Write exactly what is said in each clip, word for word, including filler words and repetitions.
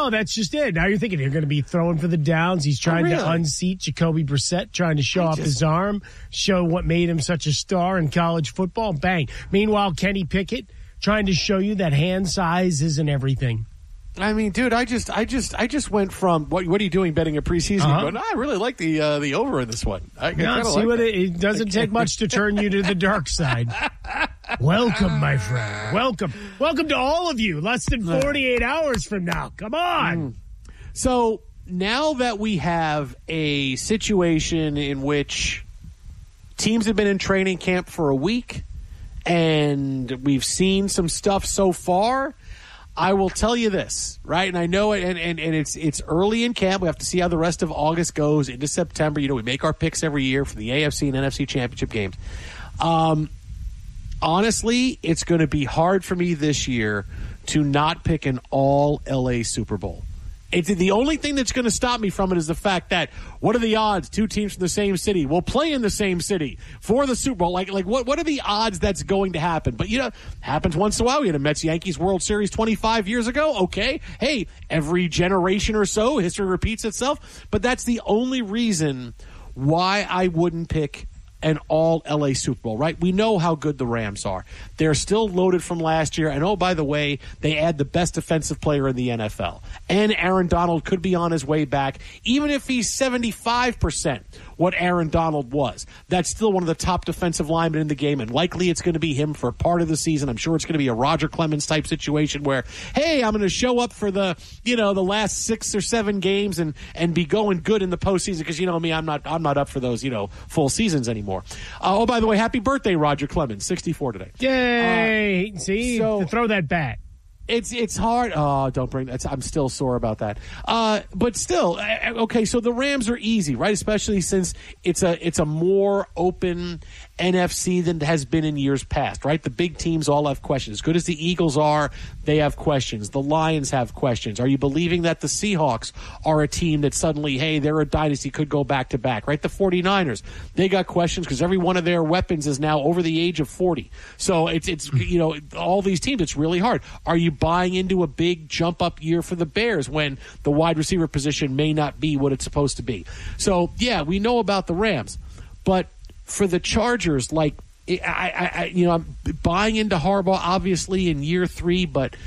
no, that's just it. Now you're thinking you're going to be throwing for the downs. He's trying oh, really? to unseat Jacoby Brissett, trying to show I off just... his arm, show what made him such a star in college football. Bang. Meanwhile, Kenny Pickett trying to show you that hand size isn't everything. I mean, dude, I just, I just, I just went from what? What are you doing betting a preseason? Uh-huh. Going, no, I really like the uh, the over in this one. I, no, I see like what that. it, it doesn't take much to turn you to the dark side. Welcome, my friend. Welcome, welcome to all of you. Less than forty-eight hours from now. Come on. Mm. So now that we have a situation in which teams have been in training camp for a week, and we've seen some stuff so far. I will tell you this, right? And I know it, and, and, and it's it's early in camp. We have to see how the rest of August goes into September. You know, we make our picks every year for the A F C and N F C championship games. Um, honestly, it's going to be hard for me this year to not pick an all L A Super Bowl. It's the only thing that's going to stop me from it is the fact that what are the odds two teams from the same city will play in the same city for the Super Bowl? Like, like what, what are the odds that's going to happen? But, you know, happens once in a while. We had a Mets-Yankees World Series twenty-five years ago. Okay. Hey, every generation or so, history repeats itself. But that's the only reason why I wouldn't pick an all L A Super Bowl, right? We know how good the Rams are. They're still loaded from last year. And, oh, by the way, they add the best defensive player in the N F L. And Aaron Donald could be on his way back, even if he's seventy-five percent what Aaron Donald was. That's still one of the top defensive linemen in the game, and likely it's going to be him for part of the season. I'm sure it's going to be a Roger Clemens type situation where, hey, I'm going to show up for the, you know, the last six or seven games and, and be going good in the postseason because, you know me, I'm not I'm not up for those, you know, full seasons anymore. Uh, oh, by the way, happy birthday, Roger Clemens, sixty-four today. Yay! Uh, See, so, throw that bat. It's it's hard. Oh, don't bring that. I'm still sore about that. Uh, but still, okay. So the Rams are easy, right? Especially since it's a it's a more open N F C than has been in years past, right? The big teams all have questions. As good as the Eagles are, they have questions. The Lions have questions. Are you believing that the Seahawks are a team that suddenly, hey, they're a dynasty, could go back to back, right? The 49ers, they got questions because every one of their weapons is now over the age of forty. So it's it's you know all these teams. It's really hard. Are you buying into a big jump up year for the Bears when the wide receiver position may not be what it's supposed to be? So yeah, we know about the Rams, but for the Chargers, like I, I, I you know, I'm buying into Harbaugh obviously in year three, but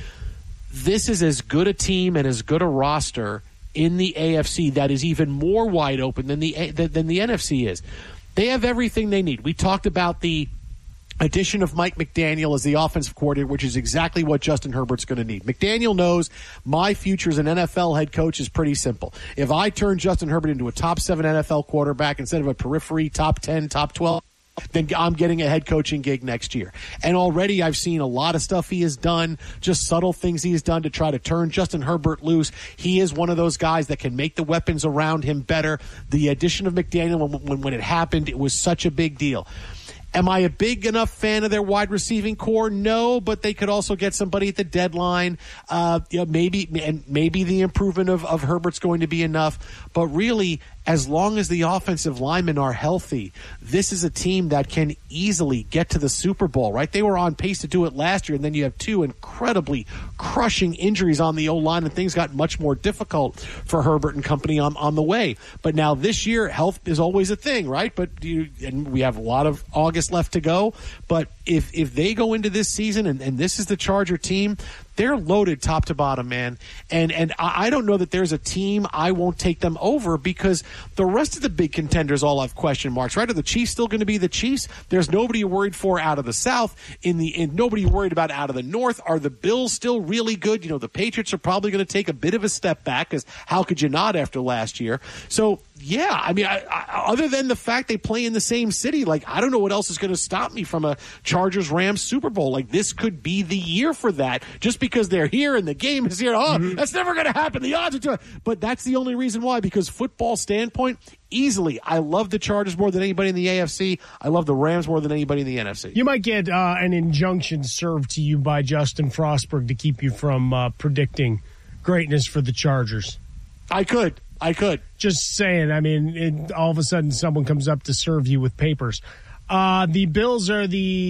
this is as good a team and as good a roster in the A F C that is even more wide open than the than the N F C is. They have everything they need. We talked about the addition of Mike McDaniel as the offensive coordinator, which is exactly what Justin Herbert's going to need. McDaniel knows my future as an N F L head coach is pretty simple. If I turn Justin Herbert into a top seven N F L quarterback instead of a periphery top ten, top twelve, then I'm getting a head coaching gig next year. And already I've seen a lot of stuff he has done, just subtle things he has done to try to turn Justin Herbert loose. He is one of those guys that can make the weapons around him better. The addition of McDaniel, when, when, when it happened, it was such a big deal. Am I a big enough fan of their wide receiving core? No, but they could also get somebody at the deadline. Uh, you know, maybe and maybe the improvement of, of Herbert's going to be enough. But really, as long as the offensive linemen are healthy, this is a team that can easily get to the Super Bowl, right? They were on pace to do it last year, and then you have two incredibly crushing injuries on the O-line, and things got much more difficult for Herbert and company on, on the way. But now this year, health is always a thing, right? But you, and we have a lot of August left to go. But if if they go into this season, and, and this is the Charger team, they're loaded top to bottom, man. And and I don't know that there's a team I won't take them over because the rest of the big contenders all have question marks, right? Are the Chiefs still going to be the Chiefs? There's nobody you're worried for out of the South. In the in, nobody you're worried about out of the North. Are the Bills still really good? You know, the Patriots are probably going to take a bit of a step back because how could you not after last year? So, yeah, I mean, I, I, other than the fact they play in the same city, like, I don't know what else is going to stop me from a Chargers-Rams Super Bowl. Like, this could be the year for that just because they're here and the game is here. Oh, mm-hmm. That's never going to happen. The odds are too high. But that's the only reason why, because football standpoint, easily, I love the Chargers more than anybody in the A F C. I love the Rams more than anybody in the N F C. You might get uh, an injunction served to you by Justin Frostberg to keep you from uh, predicting greatness for the Chargers. I could. I could. Just saying. I mean, it, all of a sudden someone comes up to serve you with papers. Uh, the Bills are the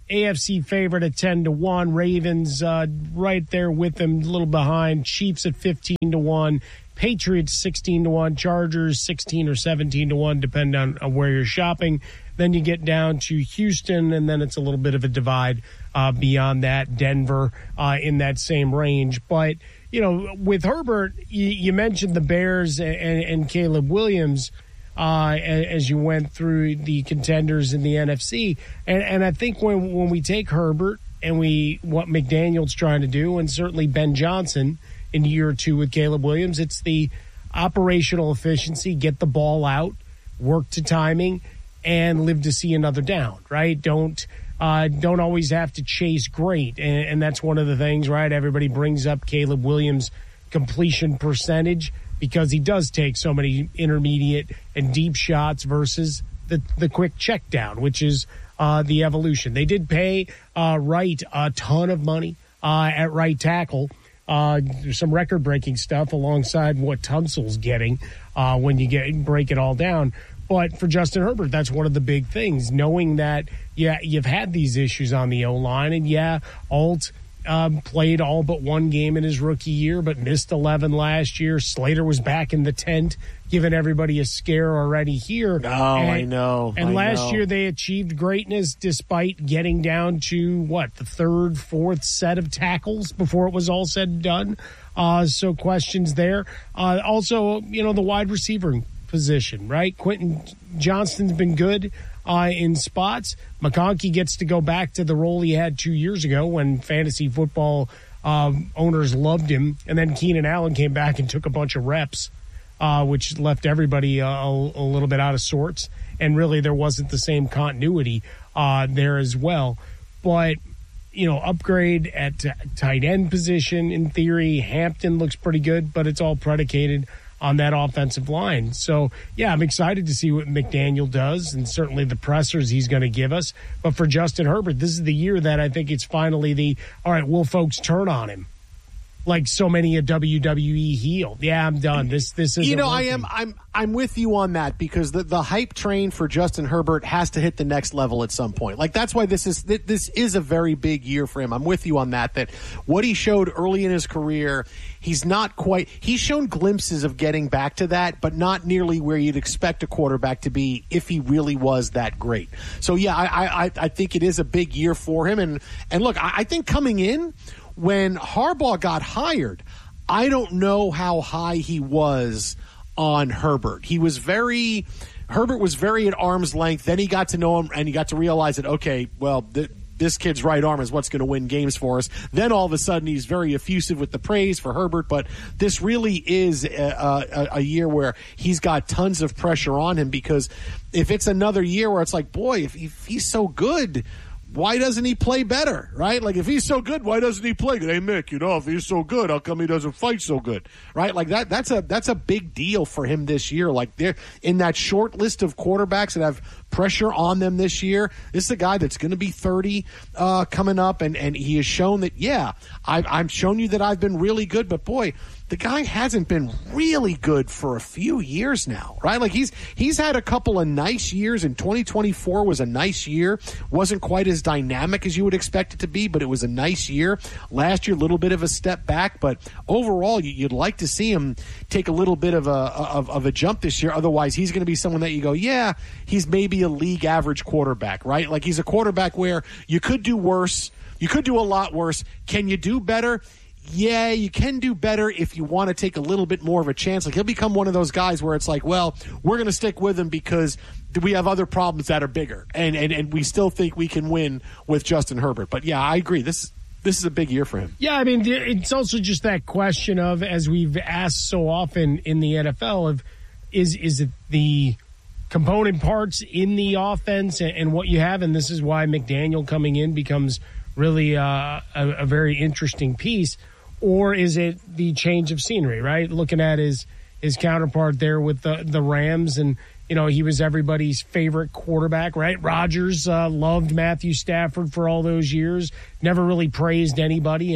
A F C favorite at ten to one. Ravens uh, right there with them, a little behind. Chiefs at fifteen to one. Patriots sixteen to one. Chargers sixteen or seventeen to one, depending on, on where you're shopping. Then you get down to Houston, and then it's a little bit of a divide uh, beyond that. Denver uh, in that same range. But, you know, with Herbert, you, you mentioned the Bears and, and, and Caleb Williams uh, as you went through the contenders in the N F C. And, and I think when, when we take Herbert and we what McDaniel's trying to do, and certainly Ben Johnson in year two with Caleb Williams, it's the operational efficiency, get the ball out, work to timing, and live to see another down, right? Don't uh, don't always have to chase great. And, and that's one of the things, right? Everybody brings up Caleb Williams' completion percentage because he does take so many intermediate and deep shots versus the, the quick check down, which is uh, the evolution. They did pay uh, Wright a ton of money uh, at right tackle. Uh, there's some record-breaking stuff alongside what Tunsil's getting uh, when you get break it all down. But for Justin Herbert, that's one of the big things, knowing that, yeah, you've had these issues on the O-line. And, yeah, Alt um, played all but one game in his rookie year, but missed eleven last year. Slater was back in the tent, giving everybody a scare already here. Oh, and, I know. And I last know. year they achieved greatness despite getting down to, what, the third, fourth set of tackles before it was all said and done. Uh, so questions there. Uh, also, you know, the wide receiver position, right? Quentin Johnston's been good uh, in spots. McConkey gets to go back to the role he had two years ago when fantasy football um, owners loved him. And then Keenan Allen came back and took a bunch of reps, uh, which left everybody uh, a, a little bit out of sorts. And really there wasn't the same continuity uh, there as well. But, you know, upgrade at t- tight end position in theory. Hampton looks pretty good, but it's all predicated on that offensive line. So, yeah, I'm excited to see what McDaniel does and certainly the pressers he's going to give us. But for Justin Herbert, this is the year that I think it's finally the, all right, will folks turn on him? Like so many a W W E heel. Yeah, I'm done. This this is You know, working. I am I'm I'm with you on that because the, the hype train for Justin Herbert has to hit the next level at some point. Like that's why this is this is a very big year for him. I'm with you on that that what he showed early in his career, he's not quite he's shown glimpses of getting back to that, but not nearly where you'd expect a quarterback to be if he really was that great. So yeah, I I I think it is a big year for him and and look, I, I think coming in when Harbaugh got hired, I don't know how high he was on Herbert. He was very, Herbert was very at arm's length. Then he got to know him and he got to realize that, okay, well, th- this kid's right arm is what's going to win games for us. Then all of a sudden he's very effusive with the praise for Herbert, but this really is a, a, a year where he's got tons of pressure on him because if it's another year where it's like, boy, if, if he's so good, why doesn't he play better, right? Like, if he's so good, why doesn't he play good? Hey, Mick, you know, if he's so good, how come he doesn't fight so good, right? Like, that that's a that's a big deal for him this year. Like, they're in that short list of quarterbacks that have pressure on them this year. This is a guy that's going to be thirty uh, coming up, and, and he has shown that, yeah, I've, I've shown you that I've been really good, but, boy, the guy hasn't been really good for a few years now, right? Like he's he's had a couple of nice years, and twenty twenty-four was a nice year. Wasn't quite as dynamic as you would expect it to be, but it was a nice year. Last year, a little bit of a step back, but overall, you'd like to see him take a little bit of a of, of a jump this year. Otherwise, he's going to be someone that you go, yeah, he's maybe a league average quarterback, right? Like he's a quarterback where you could do worse, you could do a lot worse. Can you do better? Yeah, you can do better if you want to take a little bit more of a chance. Like he'll become one of those guys where it's like, well, we're going to stick with him because we have other problems that are bigger, and, and and we still think we can win with Justin Herbert. But yeah, I agree. This this is a big year for him. Yeah, I mean, it's also just that question of, as we've asked so often in the N F L, of is is it the component parts in the offense and, and what you have, and this is why McDaniel coming in becomes really uh, a, a very interesting piece. Or is it the change of scenery, right? Looking at his his counterpart there with the, the Rams, and, you know, he was everybody's favorite quarterback, right? Rodgers uh, loved Matthew Stafford for all those years, never really praised anybody, and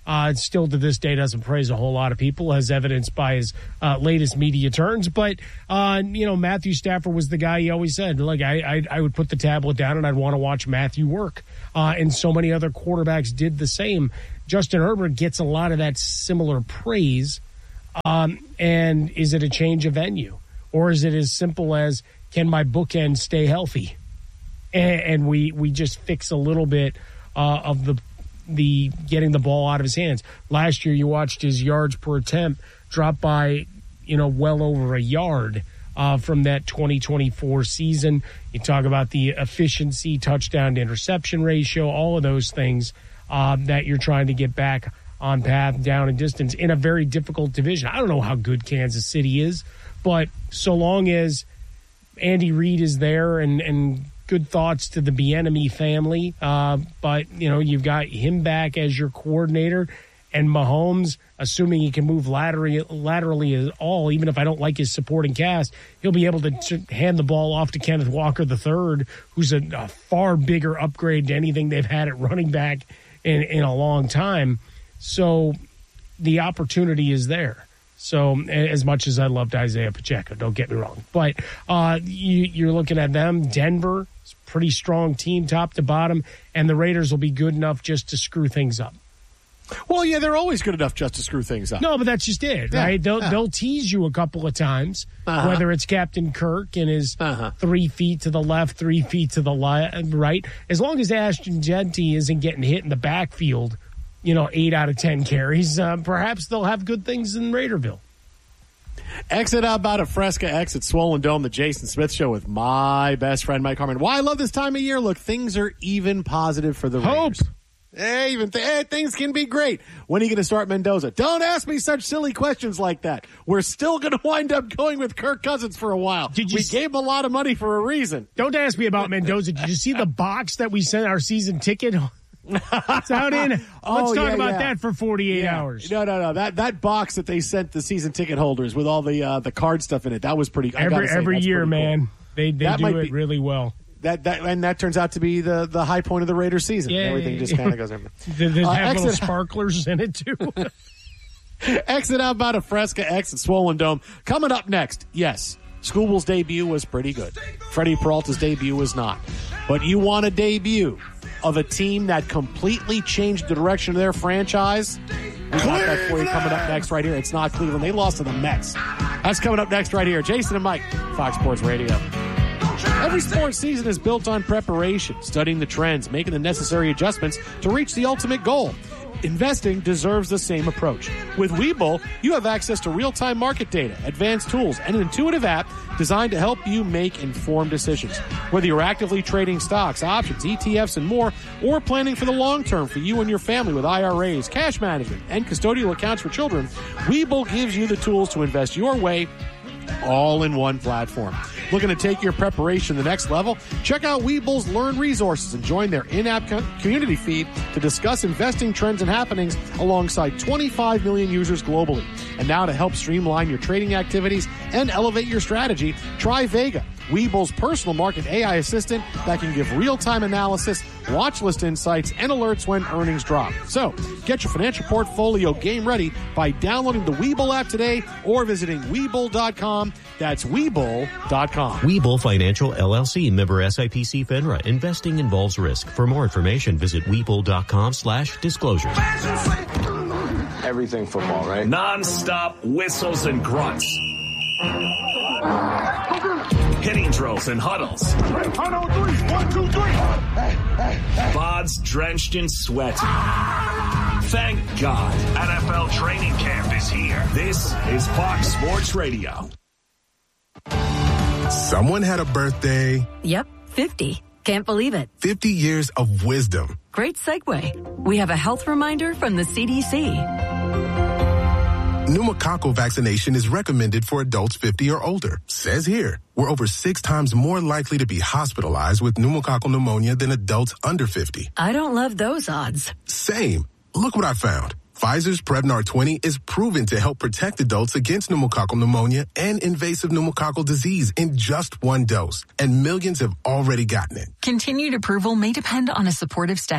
Uh, still to this day doesn't praise a whole lot of people, as evidenced by his uh, latest media turns. But, uh, you know, Matthew Stafford was the guy he always said, like, I, I, I would put the tablet down and I'd want to watch Matthew work. Uh, and so many other quarterbacks did the same. Justin Herbert gets a lot of that similar praise. Um, and is it a change of venue? Or is it as simple as, can my bookend stay healthy? And, and we, we just fix a little bit uh, of the the getting the ball out of his hands. Last year, you watched his yards per attempt drop by, you know, well over a yard uh, from that twenty twenty-four season. You talk about the efficiency, touchdown to interception ratio, all of those things uh, that you're trying to get back on path, down and distance in a very difficult division. I don't know how good Kansas City is, but so long as Andy Reid is there and, and good thoughts to the Bieniemy family, uh, but, you know, you've got him back as your coordinator, and Mahomes, assuming he can move laterally, laterally at all, even if I don't like his supporting cast, he'll be able to t- hand the ball off to Kenneth Walker the third, who's a, a far bigger upgrade to anything they've had at running back in, in a long time. So the opportunity is there. So as much as I loved Isaiah Pacheco, don't get me wrong. But uh, you, you're looking at them. Denver, pretty strong team top to bottom, and the Raiders will be good enough just to screw things up. Well, yeah, they're always good enough just to screw things up. No, but that's just it, yeah, right? They'll, yeah. they'll tease you a couple of times, uh-huh. whether it's Captain Kirk and his uh-huh. three feet to the left, three feet to the li- right. As long as Ashton Genty isn't getting hit in the backfield, you know, eight out of ten carries, uh, perhaps they'll have good things in Raiderville. Exit out about a Fresca, exit Swollen Dome, the Jason Smith Show with my best friend, Mike Harmon. Why I love this time of year? Look, things are even positive for the Hope. Raiders. Hey, even th- hey, things can be great. When are you going to start Mendoza? Don't ask me such silly questions like that. We're still going to wind up going with Kirk Cousins for a while. Did you we s- gave him a lot of money for a reason. Don't ask me about Mendoza. Did you see the box that we sent our season ticket? It's out in. Let's oh, talk yeah, about yeah. that for forty-eight yeah. hours. No, no, no. That that box that they sent the season ticket holders with all the uh, the card stuff in it, that was pretty. I every say, every year, man, cool. they they that do it be, really well. That that and that turns out to be the, the high point of the Raiders season. Yeah, Everything just kind of goes in. They, they uh, have exit, little sparklers in it too. Exit out about a Fresca, exit Swollen Dome. Coming up next, yes, Scooble's debut was pretty good. Freddie Peralta's debut was not. But you want a debut of a team that completely changed the direction of their franchise? We got that for you coming up next right here. It's not Cleveland. They lost to the Mets. That's coming up next right here. Jason and Mike, Fox Sports Radio. Every sports season is built on preparation, studying the trends, making the necessary adjustments to reach the ultimate goal. Investing deserves the same approach. With Webull, you have access to real-time market data, advanced tools, and an intuitive app designed to help you make informed decisions. Whether you're actively trading stocks, options, E T Fs, and more, or planning for the long term for you and your family with I R As, cash management, and custodial accounts for children, Webull gives you the tools to invest your way all in one platform. Looking to take your preparation to the next level? Check out Webull's Learn Resources and join their in-app co- community feed to discuss investing trends and happenings alongside twenty-five million users globally. And now to help streamline your trading activities and elevate your strategy, try Vega, Webull's personal market A I assistant that can give real-time analysis, watch list insights, and alerts when earnings drop. So, get your financial portfolio game ready by downloading the Webull app today or visiting Webull dot com. That's Webull dot com. Webull Financial, L L C, member S I P C FINRA. Investing involves risk. For more information, visit Webull dot com slash disclosures. Everything football, right? Non-stop whistles and grunts. Hitting drills and huddles. One, two, three. Bods drenched in sweat. Thank God. N F L training camp is here. This is Fox Sports Radio. Someone had a birthday. Yep, fifty. Can't believe it. fifty years of wisdom. Great segue. We have a health reminder from the C D C. Pneumococcal vaccination is recommended for adults fifty or older. Says here, we're over six times more likely to be hospitalized with pneumococcal pneumonia than adults under fifty. I don't love those odds. Same. Look what I found. Pfizer's Prevnar twenty is proven to help protect adults against pneumococcal pneumonia and invasive pneumococcal disease in just one dose. And millions have already gotten it. Continued approval may depend on a supportive study.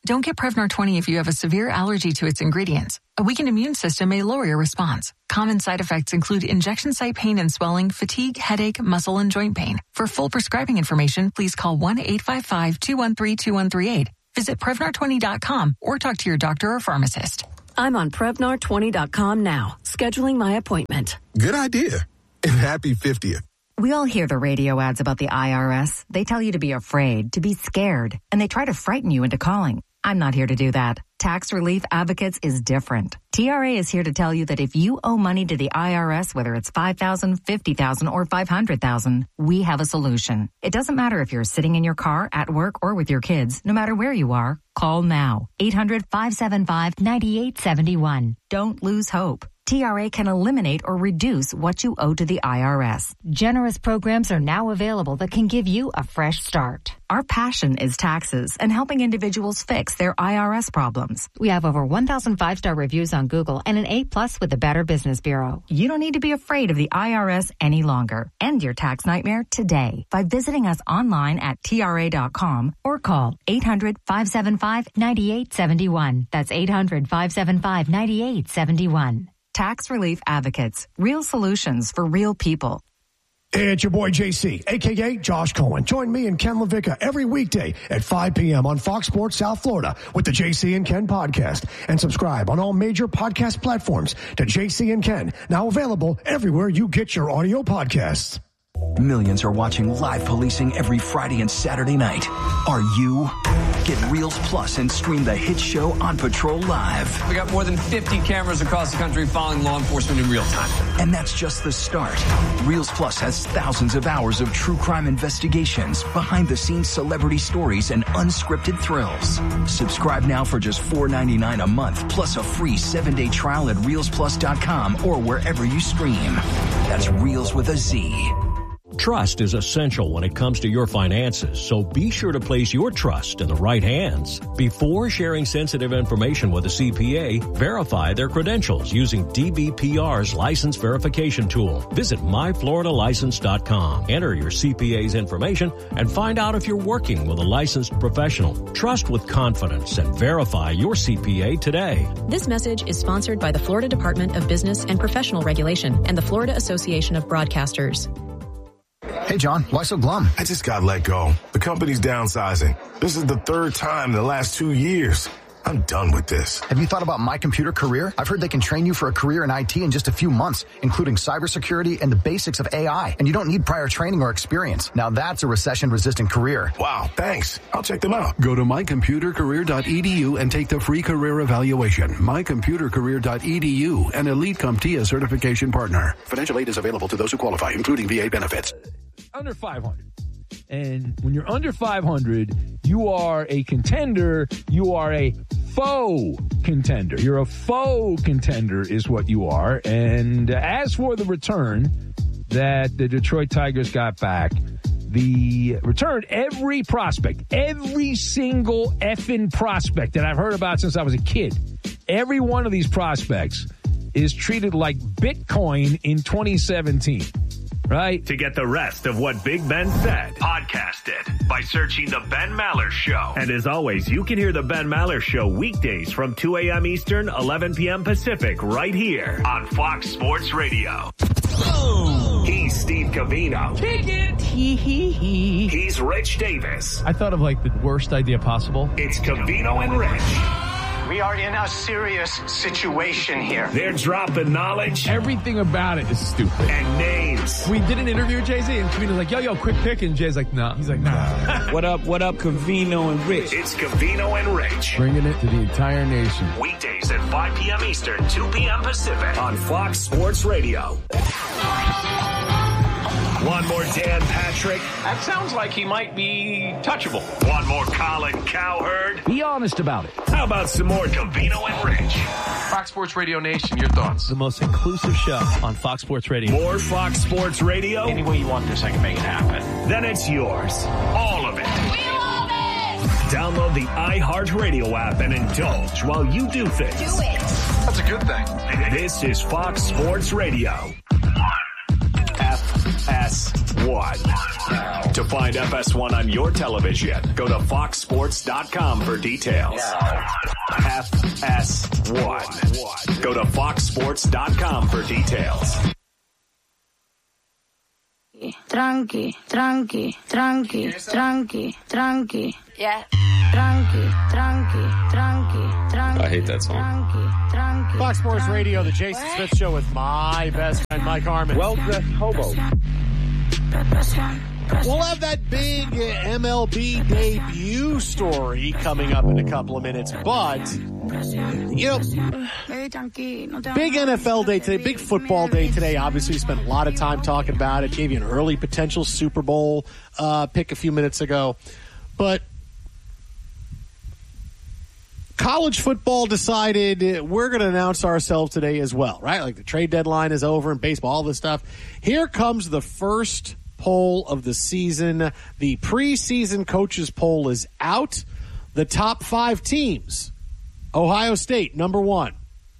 Don't get Prevnar twenty if you have a severe allergy to its ingredients. A weakened immune system may lower your response. Common side effects include injection site pain and swelling, fatigue, headache, muscle, and joint pain. For full prescribing information, please call one eight five five, two one three, two one three eight. Visit Prevnar twenty dot com or talk to your doctor or pharmacist. I'm on Prevnar twenty dot com now, scheduling my appointment. Good idea. And happy fiftieth. We all hear the radio ads about the I R S. They tell you to be afraid, to be scared, and they try to frighten you into calling. I'm not here to do that. Tax Relief Advocates is different. T R A is here to tell you that if you owe money to the I R S, whether it's five thousand dollars, fifty thousand dollars, or five hundred thousand dollars, we have a solution. It doesn't matter if you're sitting in your car, at work, or with your kids. No matter where you are, call now. eight hundred, five seven five, nine eight seven one. Don't lose hope. T R A can eliminate or reduce what you owe to the I R S. Generous programs are now available that can give you a fresh start. Our passion is taxes and helping individuals fix their I R S problems. We have over one thousand five-star reviews on Google and an A plus with the Better Business Bureau. You don't need to be afraid of the I R S any longer. End your tax nightmare today by visiting us online at T R A dot com or call eight hundred, five seven five, nine eight seven one. That's eight hundred, five seven five, nine eight seven one. Tax Relief Advocates. Real solutions for real people. Hey, it's your boy J C, a k a. Josh Cohen. Join me and Ken LaVicka every weekday at five p.m. on Fox Sports South Florida with the J C and Ken podcast. And subscribe on all major podcast platforms to J C and Ken, now available everywhere you get your audio podcasts. Millions are watching live policing every Friday and Saturday night. Are you? Get Reels Plus and stream the hit show On Patrol live. We got more than fifty cameras across the country following law enforcement in real time. And that's just the start. Reels Plus has thousands of hours of true crime investigations, behind-the-scenes celebrity stories, and unscripted thrills. Subscribe now for just four ninety-nine a month, plus a free seven-day trial at reels plus dot com or wherever you stream. That's Reels with a Z. Trust is essential when it comes to your finances, so be sure to place your trust in the right hands. Before sharing sensitive information with a C P A, verify their credentials using D B P R's license verification tool. Visit my florida license dot com. Enter your C P A's information and find out if you're working with a licensed professional. Trust with confidence and verify your C P A today. This message is sponsored by the Florida Department of Business and Professional Regulation and the Florida Association of Broadcasters. Hey, John, why so glum? I just got let go. The company's downsizing. This is the third time in the last two years. I'm done with this. Have you thought about My Computer Career? I've heard they can train you for a career in I T in just a few months, including cybersecurity and the basics of A I. And you don't need prior training or experience. Now that's a recession-resistant career. Wow, thanks. I'll check them out. Go to my computer career dot e d u and take the free career evaluation. my computer career dot e d u, an Elite CompTIA certification partner. Financial aid is available to those who qualify, including V A benefits. Under five hundred. And when you're under five hundred, you are a contender. You are a faux contender. You're a faux contender is what you are. And as for the return that the Detroit Tigers got back, the return, every prospect, every single effing prospect that I've heard about since I was a kid, every one of these prospects is treated like Bitcoin in twenty seventeen. Right? To get the rest of what Big Ben said, podcast it by searching The Ben Maller Show. And as always, you can hear The Ben Maller Show weekdays from two a.m. Eastern, eleven p.m. Pacific, right here on Fox Sports Radio. Oh. He's Steve Covino. Kick it. Hee hee hee. He's Rich Davis. I thought of like the worst idea possible. It's Covino and Rich. We are in a serious situation here. They're dropping knowledge. Everything about it is stupid. And names. We did an interview with Jay-Z, and Covino's like, yo, yo, quick pick. And Jay's like, no. Nah. He's like, nah. What up, what up, Covino and Rich? It's Covino and Rich. Bringing it to the entire nation. Weekdays at five p.m. Eastern, two p.m. Pacific on Fox Sports Radio. One more Dan Patrick. That sounds like he might be touchable. One more Colin Cowherd. Be honest about it. How about some more Covino and Rich? Fox Sports Radio Nation, your thoughts? The most inclusive show on Fox Sports Radio. More Fox Sports Radio? Any way you want this, I can make it happen. Then it's yours. All of it. We love it! Download the iHeartRadio app and indulge while you do things. Do it. That's a good thing. This is Fox Sports Radio. F S one. one. To find F S one on your television, go to fox sports dot com for details. F S one. Go to fox sports dot com for details. Tranqui, tranqui, tranqui, tranqui, tranqui. Yeah. Tranqui, tranqui, tranqui, tranqui. I hate that song. Tranqui, tranqui. Fox Sports Radio, the Jason Smith Show with my best friend Mike Harmon. Well-dressed hobo. We'll have that big M L B debut story coming up in a couple of minutes, but, you know, big N F L day today, big football day today. Obviously, we spent a lot of time talking about it. Gave you an early potential Super Bowl uh, pick a few minutes ago. But college football decided we're going to announce ourselves today as well, right? Like the trade deadline is over and baseball, all this stuff. Here comes the first poll of the season. The preseason coaches poll is out. The top five teams: Ohio State, number one.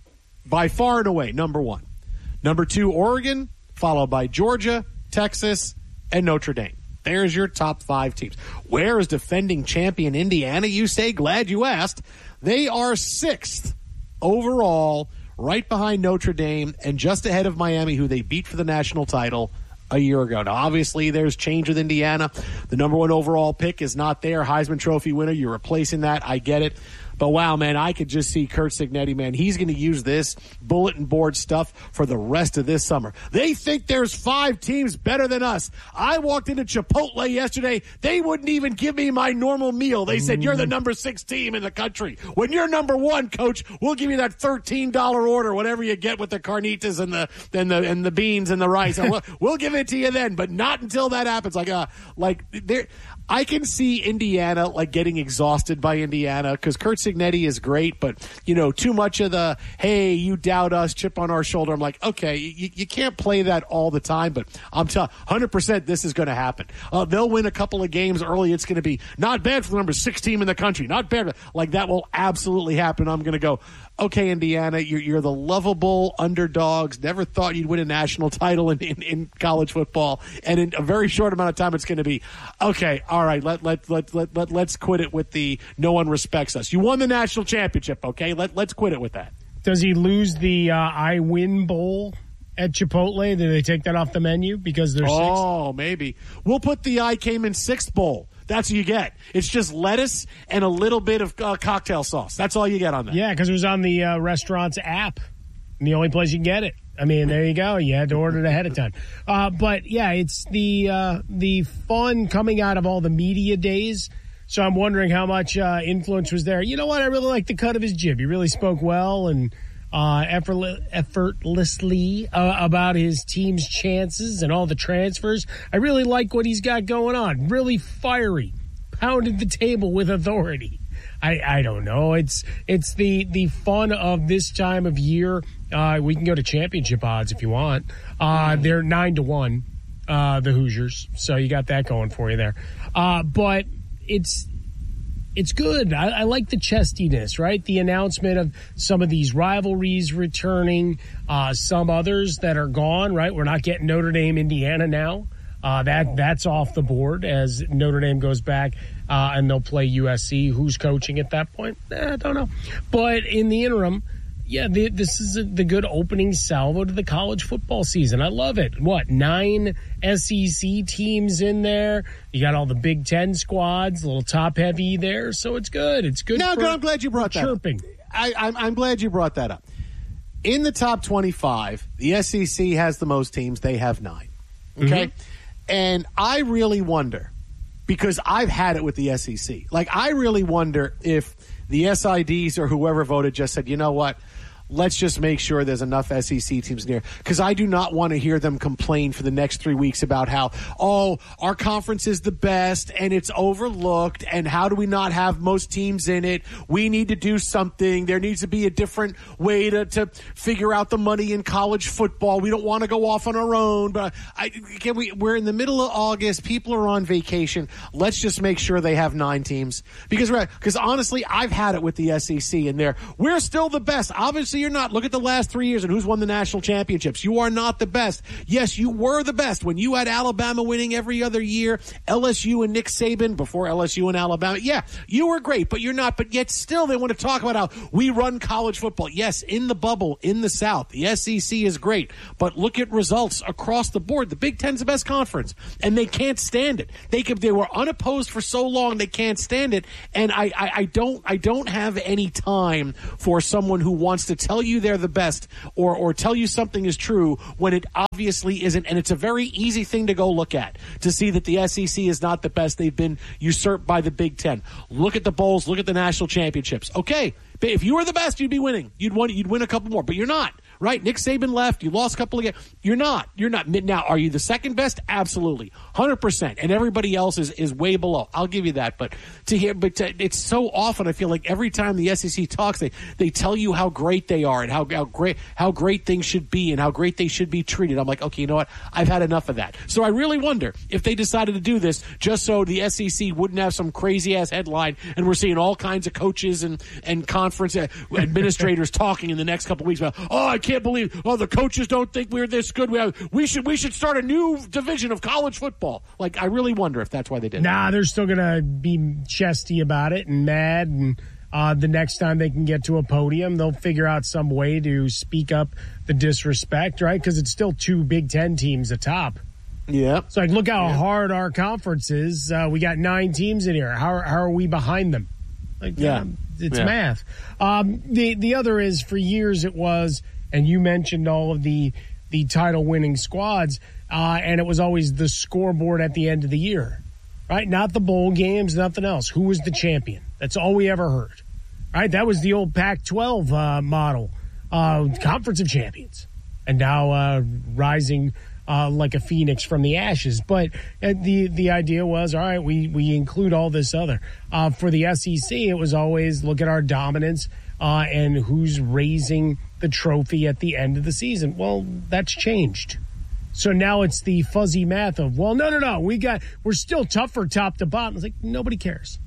By far and away, number one. Number two, Oregon, followed by Georgia, Texas, and Notre Dame. There's your top five teams. Where is defending champion Indiana, you say? Glad you asked. They are sixth overall, right behind Notre Dame, and just ahead of Miami, who they beat for the national title a year ago. Now, obviously, there's change with Indiana. The number one overall pick is not there. Heisman Trophy winner, you're replacing that. I get it. But, wow, man, I could just see Curt Cignetti, man. He's going to use this bulletin board stuff for the rest of this summer. They think there's five teams better than us. I walked into Chipotle yesterday. They wouldn't even give me my normal meal. They said, you're the number six team in the country. When you're number one, coach, we'll give you that thirteen dollars order, whatever you get with the carnitas and the and the, and the beans and the rice. we'll, we'll give it to you then, but not until that happens. Like, uh, like there, I can see Indiana, like, getting exhausted by Indiana because Curt Cignetti is great, but, you know, too much of the, hey, you doubt us, chip on our shoulder. I'm like, okay, you, you can't play that all the time, but I'm telling one hundred percent this is going to happen. Uh, they'll win a couple of games early. It's going to be not bad for the number six team in the country. Not bad. Like, that will absolutely happen. I'm going to go, okay, Indiana, you're, you're the lovable underdogs. Never thought you'd win a national title in, in, in college football. And in a very short amount of time, it's going to be, okay, all right, let, let, let, let, let, let's quit it with the no one respects us. You won the national championship, okay? Let, let's quit it with that. Does he lose the uh, I Win Bowl at Chipotle? Do they take that off the menu because they're sixth? Oh, maybe. We'll put the I Came in Sixth Bowl. That's what you get. It's just lettuce and a little bit of uh, cocktail sauce. That's all you get on that. Yeah, because it was on the uh, restaurant's app. And the only place you can get it. I mean, there you go. You had to order it ahead of time. Uh, but, yeah, it's the uh, the fun coming out of all the media days. So I'm wondering how much uh, influence was there. You know what? I really like the cut of his jib. He really spoke well and uh, effortless, effortlessly uh, about his team's chances and all the transfers. I really like what he's got going on. Really fiery. Pounded the table with authority. I, I don't know. It's it's the, the fun of this time of year. Uh, we can go to championship odds if you want. Uh, they're nine to one, uh, the Hoosiers. So you got that going for you there. Uh, but it's it's good. I, I like the chestiness, right? The announcement of some of these rivalries returning, uh, some others that are gone, right? We're not getting Notre Dame, Indiana now. Uh, that that's off the board as Notre Dame goes back uh, and they'll play U S C. Who's coaching at that point? Eh, I don't know. But in the interim, yeah, the, this is a, the good opening salvo to the college football season. I love it. What, nine S E C teams in there? You got all the Big Ten squads, a little top heavy there. So it's good. It's good. No, for, good. I'm glad you brought that chirping. up. I, I'm, I'm glad you brought that up. In the top twenty-five, the S E C has the most teams. They have nine. Okay? Mm-hmm. And I really wonder, because I've had it with the S E C, like I really wonder if the S I Ds or whoever voted just said, you know what, let's just make sure there's enough S E C teams near. Because I do not want to hear them complain for the next three weeks about how, oh, our conference is the best and it's overlooked and how do we not have most teams in it? We need to do something. There needs to be a different way to, to figure out the money in college football. We don't want to go off on our own. But I, can we, we're in the middle of August. People are on vacation. Let's just make sure they have nine teams. Because, because honestly, I've had it with the S E C in there. We're still the best. Obviously, Obviously, you're not. Look at the last three years and who's won the national championships. You are not the best. Yes, you were the best when you had Alabama winning every other year, L S U and Nick Saban before L S U and Alabama. Yeah, you were great, but you're not. But yet still they want to talk about how we run college football. Yes, in the bubble, in the South, the S E C is great, but look at results across the board. The Big Ten's the best conference, and they can't stand it. They could, they were unopposed for so long they can't stand it, and I, I, I don't I don't have any time for someone who wants to tell you they're the best or or tell you something is true when it obviously isn't. And it's a very easy thing to go look at to see that the S E C is not the best. They've been usurped by the Big Ten. Look at the bowls. Look at the national championships. Okay, but if you were the best, you'd be winning. You'd win. You'd win a couple more, but you're not. Right? Nick Saban left. You lost a couple of games. You're not. You're not. Now, are you the second best? Absolutely. one hundred percent. And everybody else is, is way below. I'll give you that. But to hear, but to, it's so often, I feel like every time the S E C talks, they, they tell you how great they are and how, how great, how great things should be and how great they should be treated. I'm like, okay, you know what? I've had enough of that. So I really wonder if they decided to do this just so the S E C wouldn't have some crazy ass headline and we're seeing all kinds of coaches and, and conference administrators talking in the next couple of weeks about, oh, I can't believe, oh, the coaches don't think we're this good. We, have, we should we should start a new division of college football. Like, I really wonder if that's why they did it. Nah, they're still going to be chesty about it and mad, and uh, the next time they can get to a podium, they'll figure out some way to speak up the disrespect, right? Because it's still two Big Ten teams atop. Yeah. So, like, look how yeah. hard our conference is. Uh, we got nine teams in here. How, how are we behind them? Like, yeah. Um, it's yeah. math. Um, the, the other is, for years it was, and you mentioned all of the the title-winning squads, uh, and it was always the scoreboard at the end of the year, right? Not the bowl games, nothing else. Who was the champion? That's all we ever heard, right? That was the old Pac twelve uh, model, uh, Conference of Champions, and now uh, rising uh, like a phoenix from the ashes. But uh, the the idea was, all right, we, we include all this other. Uh, for the S E C, it was always look at our dominance uh, and who's raising the trophy at the end of the season. Well, that's changed. So now it's the fuzzy math of, well, no, no, no, we got, we're still tougher top to bottom. It's like, nobody cares.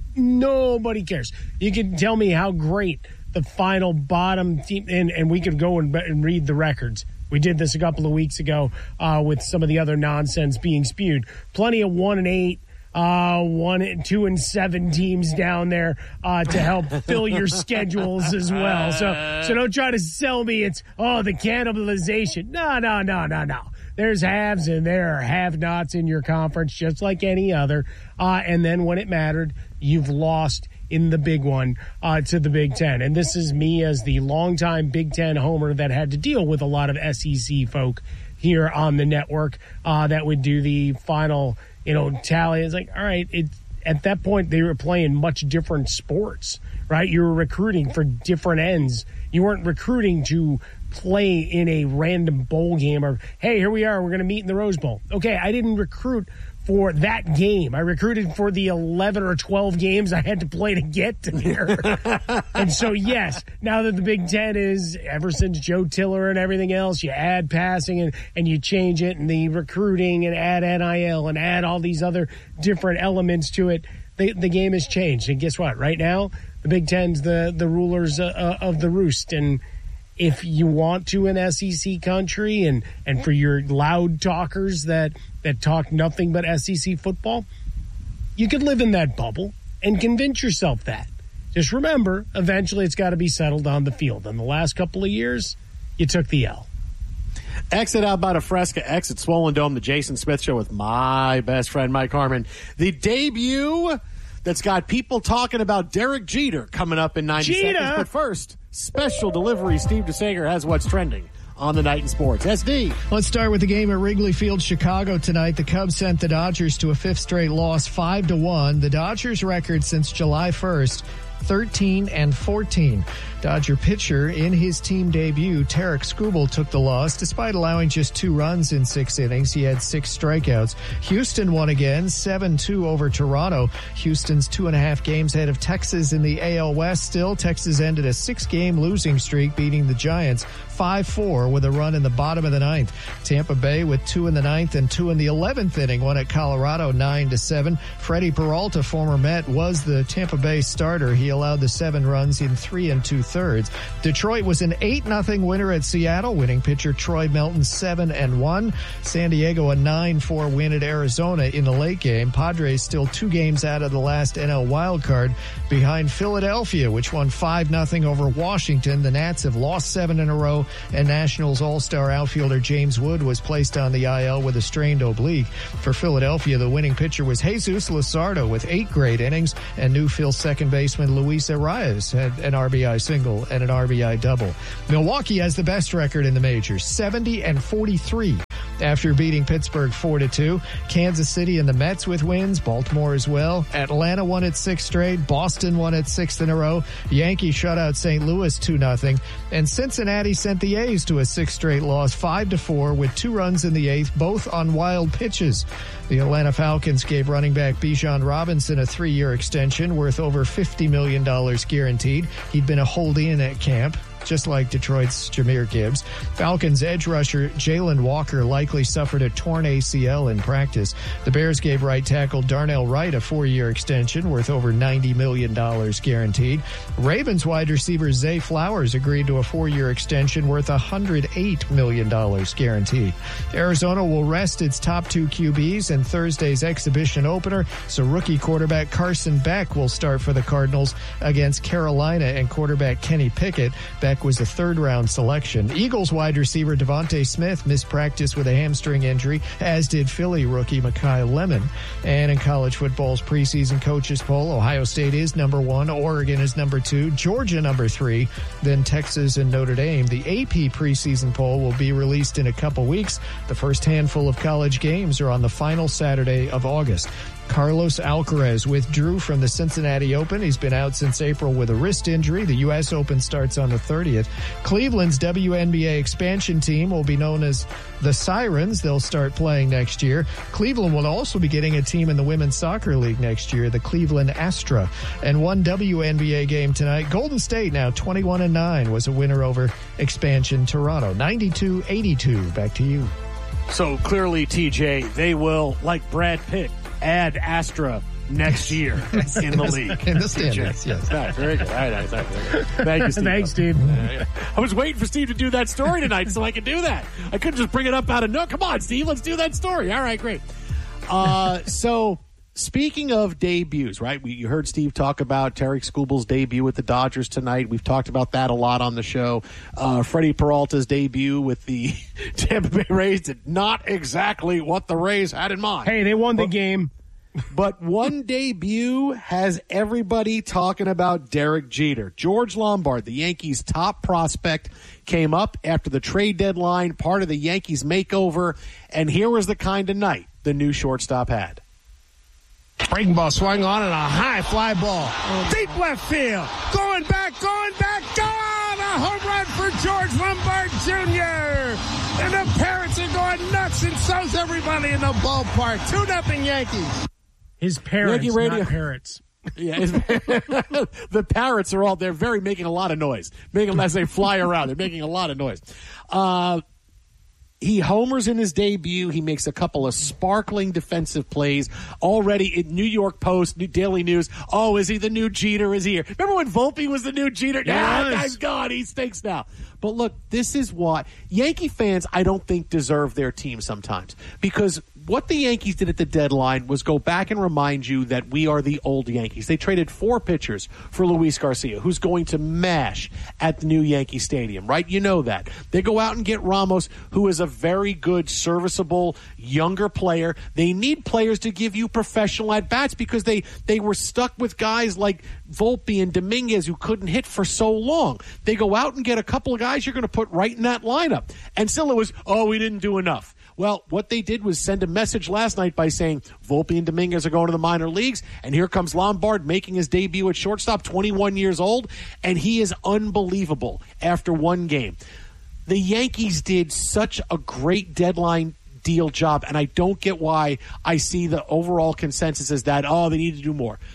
Nobody cares. You can tell me how great the final bottom team, and, and we could go and, and read the records. We did this a couple of weeks ago uh, with some of the other nonsense being spewed. Plenty of one and eight, Uh, one, and two, and seven teams down there uh, to help fill your schedules as well. So, so don't try to sell me it's oh the cannibalization. No, no, no, no, no. There's haves and there are have-nots in your conference, just like any other. Uh, and then when it mattered, you've lost in the big one uh, to the Big Ten. And this is me as the longtime Big Ten homer that had to deal with a lot of S E C folk here on the network uh, that would do the final. You know, tally is like, all right, it, at that point, they were playing much different sports, right? You were recruiting for different ends. You weren't recruiting to play in a random bowl game or, hey, here we are, we're going to meet in the Rose Bowl. Okay, I didn't recruit for that game. I recruited for the eleven or twelve games I had to play to get there. And so, yes, now that the Big Ten is, ever since Joe Tiller and everything else, you add passing and, and you change it and the recruiting and add N I L and add all these other different elements to it. The, the game has changed. And guess what? Right now, the Big Ten's the, the rulers uh, of the roost. And if you want to in S E C country and, and for your loud talkers that, that talk nothing but S E C football, you could live in that bubble and convince yourself that. Just remember, eventually it's got to be settled on the field. And the last couple of years, you took the L. Exit out by the Fresca, exit Swollen Dome, the Jason Smith Show with my best friend, Mike Harmon. The debut that's got people talking about Derek Jeter coming up in ninety Jeter. seconds. But first, special delivery. Steve DeSager has what's trending on the Night in Sports. S D. Let's start with the game at Wrigley Field, Chicago tonight. The Cubs sent the Dodgers to a fifth straight loss, five to one. The Dodgers' record since July first, thirteen and fourteen. Dodger pitcher in his team debut, Tarek Skubal, took the loss despite allowing just two runs in six innings. He had six strikeouts. Houston won again, seven two over Toronto. Houston's two and a half games ahead of Texas in the A L West. Still, Texas ended a six-game losing streak, beating the Giants five four with a run in the bottom of the ninth. Tampa Bay with two in the ninth and two in the eleventh inning won at Colorado nine to seven. Freddie Peralta, former Met, was the Tampa Bay starter. He allowed the seven runs in three and two two-thirds. Detroit was an eight nothing winner at Seattle, winning pitcher Troy Melton seven and one. San Diego a nine four win at Arizona in the late game. Padres still two games out of the last N L wildcard behind Philadelphia, which won five nothing over Washington. The Nats have lost seven in a row, and Nationals all-star outfielder James Wood was placed on the I L with a strained oblique. For Philadelphia, the winning pitcher was Jesus Luzardo with eight great innings, and new Phil second baseman Luis Arias had an R B I single and an R B I double. Milwaukee has the best record in the majors, seventy and forty-three. After beating Pittsburgh four to two, Kansas City and the Mets with wins, Baltimore as well. Atlanta won its sixth straight, Boston won its sixth in a row, Yankees shut out Saint Louis two nothing, and Cincinnati sent the A's to a sixth straight loss five to four with two runs in the eighth, both on wild pitches. The Atlanta Falcons gave running back Bijan Robinson a three-year extension worth over fifty million dollars guaranteed. He'd been a hold-in at camp, just like Detroit's Jahmyr Gibbs. Falcons edge rusher Jalen Walker likely suffered a torn A C L in practice. The Bears gave right tackle Darnell Wright a four-year extension worth over ninety million dollars guaranteed. Ravens wide receiver Zay Flowers agreed to a four-year extension worth one hundred eight million dollars guaranteed. Arizona will rest its top two Q Bs in Thursday's exhibition opener, so rookie quarterback Carson Beck will start for the Cardinals against Carolina and quarterback Kenny Pickett. Beck was a third-round selection. Eagles wide receiver Devontae Smith missed practice with a hamstring injury, as did Philly rookie Mekhi Lemon. And in college football's preseason coaches poll, Ohio State is number one, Oregon is number two, Georgia number three, then Texas and Notre Dame. The A P preseason poll will be released in a couple weeks. The first handful of college games are on the final Saturday of August. Carlos Alcaraz withdrew from the Cincinnati Open. He's been out since April with a wrist injury. The U S Open starts on the thirtieth. Cleveland's W N B A expansion team will be known as the Sirens. They'll start playing next year. Cleveland will also be getting a team in the Women's Soccer League next year, the Cleveland Astra. And one W N B A game tonight. Golden State, now twenty-one and nine, was a winner over expansion Toronto. ninety-two eighty-two. Back to you. So clearly, T J, they will, like Brad Pitt, add Astra next year in the league. In the standings, yes. Right, very good. All right, all right, all right. Thank you, Steve. Thanks, Steve. Uh, I was waiting for Steve to do that story tonight so I could do that. I couldn't just bring it up out of no. Come on, Steve, let's do that story. All right, great. Uh, so, speaking of debuts, right? We, you heard Steve talk about Tarek Skubal's debut with the Dodgers tonight. We've talked about that a lot on the show. Uh, Freddie Peralta's debut with the Tampa Bay Rays did not exactly what the Rays had in mind. Hey, they won the but, game. But one debut has everybody talking about Derek Jeter. George Lombard, the Yankees' top prospect, came up after the trade deadline, part of the Yankees makeover, and here was the kind of night the new shortstop had. Breaking ball swung on and a high fly ball. Deep left field. Going back, going back, gone! A home run for George Lombard Junior And the parents are going nuts, and so's everybody in the ballpark. two nothing Yankees. His parents, Yankee radio. not parrots. Yeah, the parrots are all, they're very making a lot of noise. Making, as they fly around, they're making a lot of noise. Uh, He homers in his debut. He makes a couple of sparkling defensive plays. Already in New York Post, New Daily News. Oh, is he the new Jeter? Is he here? Remember when Volpe was the new Jeter? Yes. Yeah, that guy's gone. He stinks now. But look, this is what Yankee fans, I don't think, deserve their team sometimes. Because what the Yankees did at the deadline was go back and remind you that we are the old Yankees. They traded four pitchers for Luis Garcia, who's going to mash at the new Yankee Stadium, right? You know that. They go out and get Ramos, who is a very good, serviceable, younger player. They need players to give you professional at-bats because they, they were stuck with guys like Volpe and Dominguez who couldn't hit for so long. They go out and get a couple of guys you're going to put right in that lineup. And still it was, oh, we didn't do enough. Well, what they did was send a message last night by saying Volpe and Dominguez are going to the minor leagues, and here comes Lombard making his debut at shortstop, twenty-one years old, and he is unbelievable after one game. The Yankees did such a great deadline deal job, and I don't get why I see the overall consensus as that, oh, they need to do more.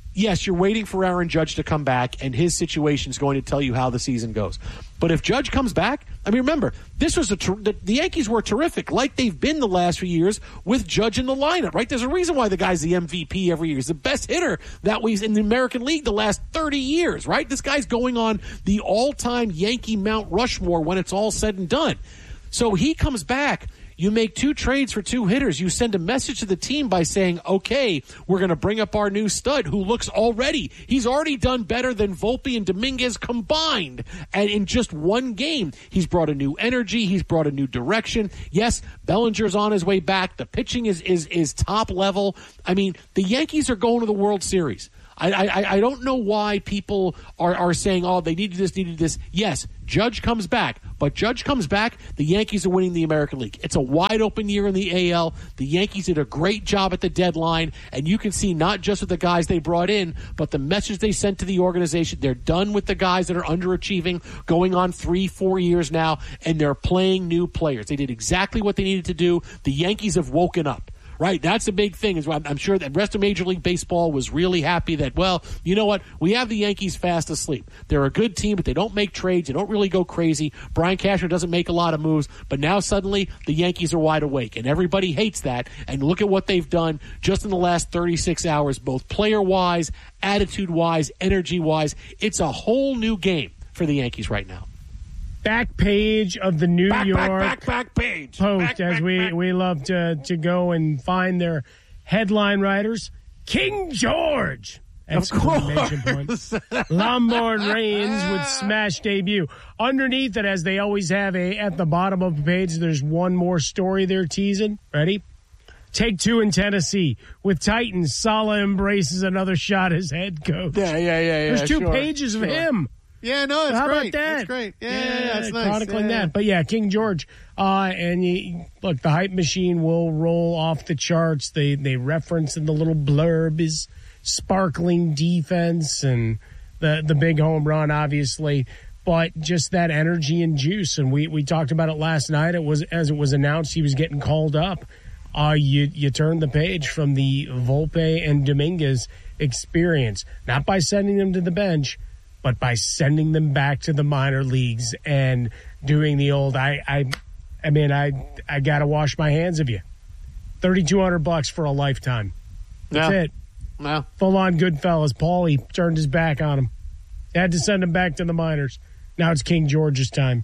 yes, you're waiting for Aaron Judge to come back, and his situation is going to tell you how the season goes. But if Judge comes back, I mean, remember, this was a ter- the, the Yankees were terrific, like they've been the last few years with Judge in the lineup, right? There's a reason why the guy's the M V P every year. He's the best hitter that was in the American League the last thirty years, right? This guy's going on the all-time Yankee Mount Rushmore when it's all said and done. So he comes back. You make two trades for two hitters. You send a message to the team by saying, okay, we're going to bring up our new stud who looks already, he's already done better than Volpe and Dominguez combined. And in just one game, he's brought a new energy. He's brought a new direction. Yes, Bellinger's on his way back. The pitching is, is, is top level. I mean, the Yankees are going to the World Series. I, I, I don't know why people are, are saying, oh, they needed this, needed this. Yes, Judge comes back. But Judge comes back, the Yankees are winning the American League. It's a wide-open year in the A L. The Yankees did a great job at the deadline, and you can see not just with the guys they brought in, but the message they sent to the organization. They're done with the guys that are underachieving, going on three, four years now, and they're playing new players. They did exactly what they needed to do. The Yankees have woken up. Right, that's the big thing. Is I'm sure that the rest of Major League Baseball was really happy that, well, you know what? We have the Yankees fast asleep. They're a good team, but they don't make trades. They don't really go crazy. Brian Cashner doesn't make a lot of moves, but now suddenly the Yankees are wide awake, and everybody hates that. And look at what they've done just in the last thirty-six hours, both player-wise, attitude-wise, energy-wise. It's a whole new game for the Yankees right now. Back page of the New back, York back, back, back page. Post, back, as back, we, back. we love to, to go and find their headline writers. King George. Exclamation point. Lombard Reigns with smash debut. Underneath it, as they always have, a at the bottom of the page, there's one more story they're teasing. Ready? Take two in Tennessee. With Titans, Saleh embraces another shot as head coach. Yeah, yeah, yeah, yeah. There's two sure, pages sure. of him. Yeah, no, it's How great. about that? That's great. Yeah, yeah, yeah, yeah it's nice. Chronicling yeah, yeah. that. But yeah, King George. Uh, and you, look, the hype machine will roll off the charts. They they reference in the little blurb is sparkling defense and the the big home run, obviously. But just that energy and juice. And we, we talked about it last night. It was as it was announced he was getting called up. Uh, you you turn the page from the Volpe and Dominguez experience, not by sending them to the bench, but by sending them back to the minor leagues and doing the old, I, I, I mean, I, I got to wash my hands of you. thirty-two hundred bucks for a lifetime. That's yeah. it. Yeah. Full on Goodfellas. Paulie turned his back on him. Had to send him back to the minors. Now it's King George's time.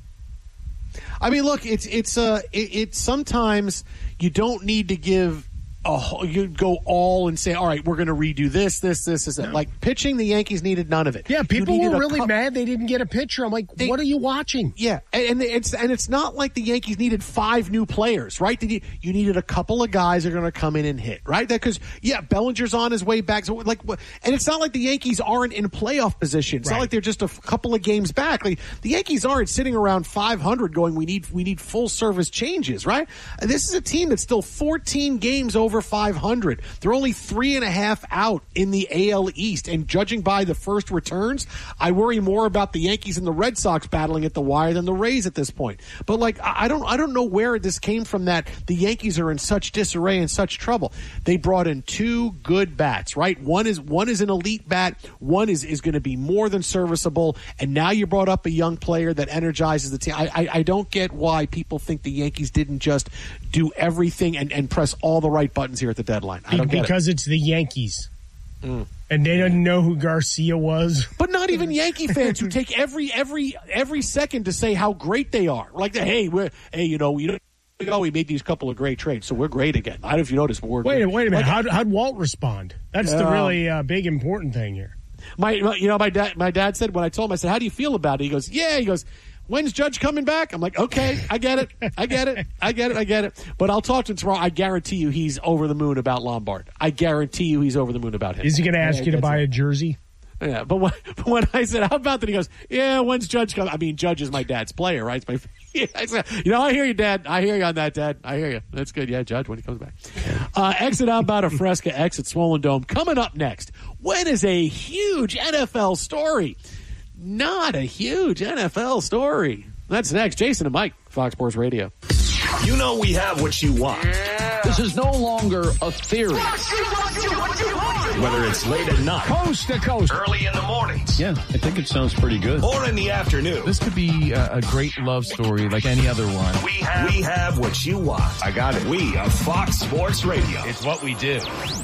I mean, look, it's, it's, uh, it, it's sometimes you don't need to give a whole, you go all and say, all right, we're going to redo this, this, this, this. No. Like pitching, the Yankees needed none of it. Yeah, people were really cu- mad they didn't get a pitcher. I'm like, they, what are you watching? Yeah, and, and it's and it's not like the Yankees needed five new players, right? They, you needed a couple of guys that are going to come in and hit, right? Because yeah, Bellinger's on his way back. So like, and it's not like the Yankees aren't in playoff position. It's right. Not like they're just a f- couple of games back. Like the Yankees aren't sitting around five hundred going, we need we need full service changes, right? And this is a team that's still fourteen games over five hundred. They're only three and a half out in the A L East. And judging by the first returns, I worry more about the Yankees and the Red Sox battling at the wire than the Rays at this point. But like, I don't, I don't know where this came from that the Yankees are in such disarray and such trouble. They brought in two good bats, right? One is, one is an elite bat. One is, is going to be more than serviceable. And now you brought up a young player that energizes the team. I, I, I don't get why people think the Yankees didn't just do everything and, and press all the right buttons here at the deadline. I don't get because it. it's the Yankees. Mm. And they didn't know who Garcia was. But not even Yankee fans who take every every every second to say how great they are. Like, hey, we're hey, you know, you know, we made these couple of great trades, so we're great again. I don't know if you noticed, but we're wait, great. wait a minute. Like, how'd, how'd Walt respond? That's uh, the really uh, big important thing here. My, you know, my dad, my dad said when I told him, I said, "How do you feel about it?" He goes, "Yeah." He goes, "When's Judge coming back?" I'm like, okay, I get it. I get it. I get it. I get it. But I'll talk to him tomorrow. I guarantee you he's over the moon about Lombard. I guarantee you he's over the moon about him. Is he going to ask yeah, you to buy it. a jersey? Yeah, but when, but when I said, how about that? He goes, yeah, when's Judge coming? I mean, Judge is my dad's player, right? It's my, yeah, I said, you know, I hear you, Dad. I hear you on that, Dad. I hear you. That's good. Yeah, Judge, when he comes back. Uh, exit outbound of Fresca, exit Swollen Dome. Coming up next, when is a huge N F L story? Not a huge N F L story. That's next. Jason and Mike, Fox Sports Radio. You know we have what you want. Yeah. This is no longer a theory. Whether it's late at night, coast to coast, early in the mornings. Yeah, I think it sounds pretty good. Or in the afternoon. This could be a, a great love story like any other one. We have, we have what you want. I got it. We are Fox Sports Radio. It's what we do.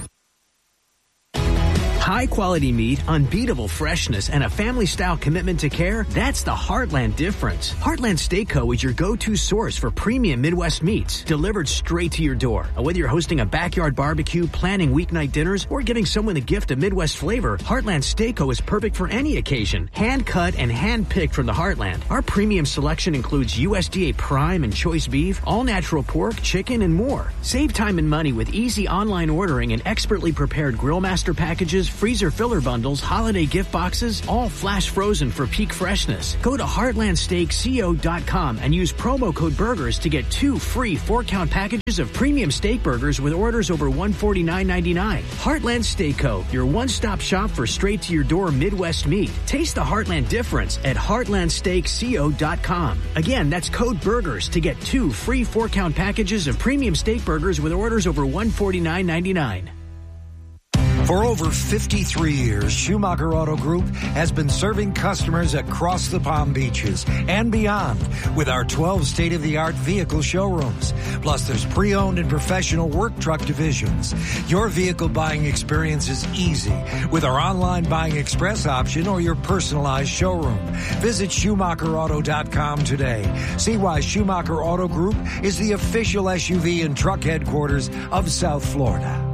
High quality meat, unbeatable freshness, and a family style commitment to care. That's the Heartland difference. Heartland Steak Co. is your go-to source for premium Midwest meats delivered straight to your door. Whether you're hosting a backyard barbecue, planning weeknight dinners, or giving someone the gift of Midwest flavor, Heartland Steak Co. is perfect for any occasion. Hand cut and hand picked from the Heartland. Our premium selection includes U S D A prime and choice beef, all natural pork, chicken, and more. Save time and money with easy online ordering and expertly prepared grill master packages, freezer filler bundles, holiday gift boxes, all flash frozen for peak freshness. Go to heartland steak co dot com and use promo code BURGERS to get two free four-count packages of premium steak burgers with orders over one hundred forty-nine ninety-nine. Heartland Steak Co., your one-stop shop for straight-to-your-door Midwest meat. Taste the Heartland difference at heartland steak co dot com. Again, that's code BURGERS to get two free four-count packages of premium steak burgers with orders over one hundred forty-nine ninety-nine. For over fifty-three years, Schumacher Auto Group has been serving customers across the Palm Beaches and beyond with our twelve state-of-the-art vehicle showrooms. Plus, there's pre-owned and professional work truck divisions. Your vehicle buying experience is easy with our online buying express option or your personalized showroom. Visit Schumacher Auto dot com today. See why Schumacher Auto Group is the official S U V and truck headquarters of South Florida.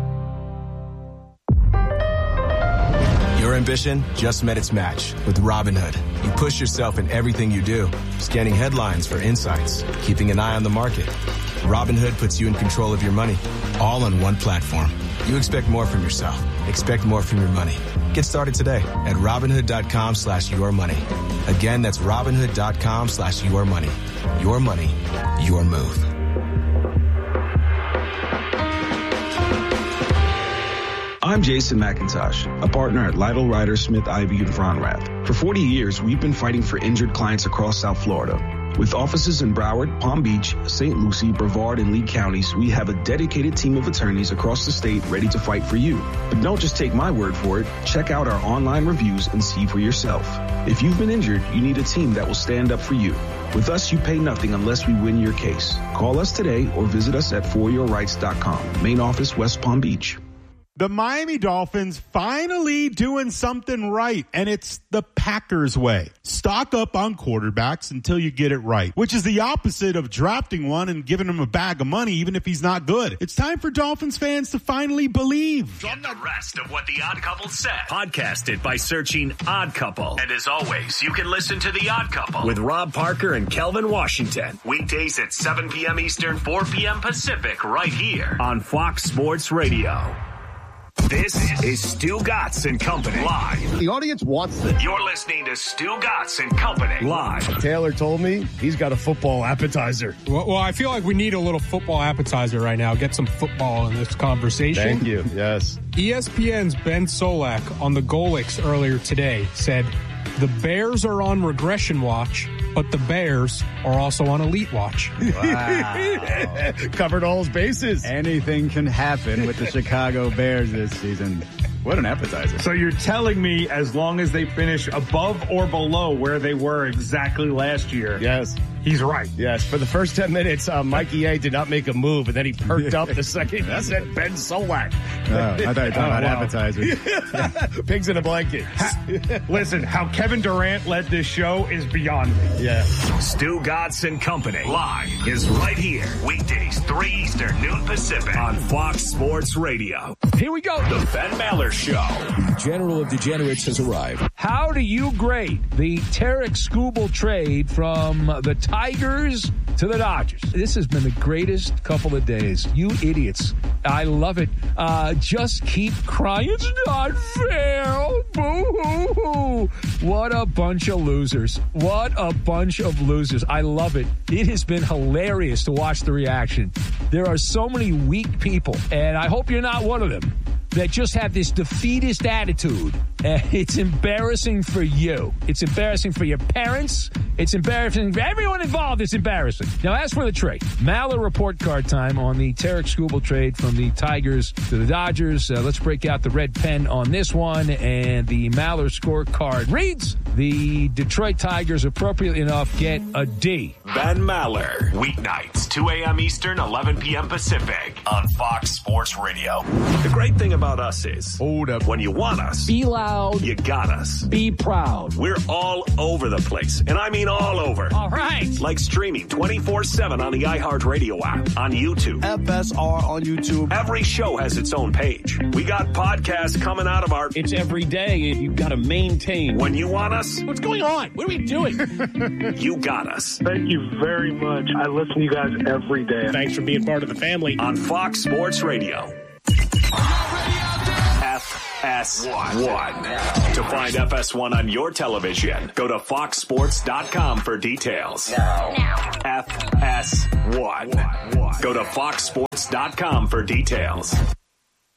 Your ambition just met its match with Robinhood. You push yourself in everything you do, scanning headlines for insights, keeping an eye on the market. Robinhood puts you in control of your money, all on one platform. You expect more from yourself. Expect more from your money. Get started today at Robinhood.com slash your money. Again, that's Robinhood.com slash your money. Your money, your move. I'm Jason McIntosh, a partner at Lytle, Ryder, Smith, Ivey, and Fronrath. For forty years, we've been fighting for injured clients across South Florida. With offices in Broward, Palm Beach, Saint Lucie, Brevard, and Lee counties, we have a dedicated team of attorneys across the state ready to fight for you. But don't just take my word for it. Check out our online reviews and see for yourself. If you've been injured, you need a team that will stand up for you. With us, you pay nothing unless we win your case. Call us today or visit us at for your rights dot com. Main office, West Palm Beach. The Miami Dolphins finally doing something right, and it's the Packers way. Stock up on quarterbacks until you get it right, which is the opposite of drafting one and giving him a bag of money even if he's not good. It's time for Dolphins fans to finally believe. Get the rest of what The Odd Couple said. Podcast it by searching Odd Couple. And as always, you can listen to The Odd Couple with Rob Parker and Kelvin Washington. Weekdays at seven p.m. Eastern, four p.m. Pacific, right here on Fox Sports Radio. This is Stu Gatz and Company live. The audience wants this. You're listening to Stu Gatz and Company live. Taylor told me he's got a football appetizer. Well, well, I feel like we need a little football appetizer right now. Get some football in this conversation. Thank you. Yes. E S P N's Ben Solak on the Golix earlier today said the Bears are on regression watch, but the Bears are also on elite watch. Wow. Covered all his bases. Anything can happen with the Chicago Bears this season. What an appetizer. So you're telling me as long as they finish above or below where they were exactly last year. Yes. He's right. Yes. For the first ten minutes, uh, Mikey A did not make a move, and then he perked up the second he said Ben Solak. Oh, I thought you were talking oh, about wow. appetizers. Pigs in a blanket. Listen, how Kevin Durant led this show is beyond me. Yeah. Stu Gatz and Company live is right here. Weekdays, three Eastern, noon Pacific on Fox Sports Radio. Here we go. The Ben Maller Show. The General of Degenerates has arrived. How do you grade the Tarek Skubal trade from the Tigers to the Dodgers? This has been the greatest couple of days. You idiots. I love it. Uh, just keep crying. It's not fair. Boo-hoo-hoo. What a bunch of losers. What a bunch of losers. I love it. It has been hilarious to watch the reaction. There are so many weak people, and I hope you're not one of them, that just have this defeatist attitude Uh, it's embarrassing for you. It's embarrassing for your parents. It's embarrassing for everyone involved. It's embarrassing. Now, as for the trade, Maller report card time on the Tarek Skubal trade from the Tigers to the Dodgers. Uh, let's break out the red pen on this one. And the Maller scorecard reads, the Detroit Tigers, appropriately enough, get a D. Ben Maller, weeknights, two a.m. Eastern, eleven p.m. Pacific, on Fox Sports Radio. The great thing about us is, hold up, when you want us, Be loud. you got us. Be proud. We're all over the place, and I mean all over. All right. Like streaming twenty-four seven on the iHeartRadio app, on YouTube. F S R on YouTube. Every show has its own page. We got podcasts coming out of our... It's every day. You've got to maintain. When you want us, What's going on? What are we doing? you got us. Thank you very much. I listen to you guys every day. Thanks for being part of the family. On Fox Sports Radio. F S one. To find F S one on your television, go to fox sports dot com for details. Now. F S one. Go to fox sports dot com for details.